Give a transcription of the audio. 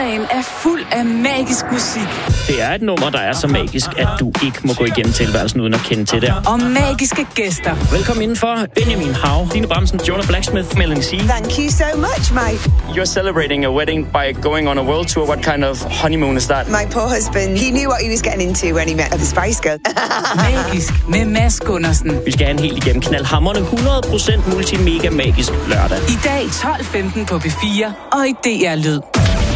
Lørdagen er fuld af magisk musik. Det er et nummer, der er så magisk, at du ikke må gå igennem tilværelsen uden at kende til det. Og magiske gæster. Velkommen indenfor. Benjamin Hav, Line Bramsen, Jonah Blacksmith, Melanie C. Thank you so much, mate. You're celebrating a wedding by going on a world tour. What kind of honeymoon is that? My poor husband, he knew what he was getting into when he met the Spice Girl. Magisk med Mads Gundersen. Vi skal have en helt igennem knaldhamrende 100% multimega magisk lørdag. I dag 12:15 på B4 og i DR Lyd.